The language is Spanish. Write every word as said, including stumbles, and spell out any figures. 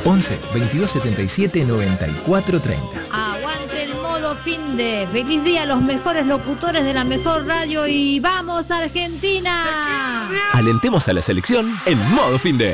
once, veintidós setenta y siete, noventa y cuatro treinta. Aguante el modo fin de. Feliz día a los mejores locutores de la mejor radio y ¡vamos Argentina! Alentemos a la selección en modo fin de.